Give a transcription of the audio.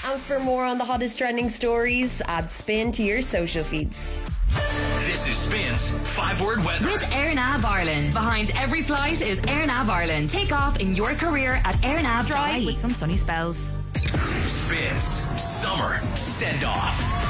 And for more on the hottest trending stories, add Spin to your social feeds. This is Spin's 5-word weather. With AirNav Ireland. Behind every flight is AirNav Ireland. Take off in your career at airnav.ie with some sunny spells. Spin's Summer Send Off.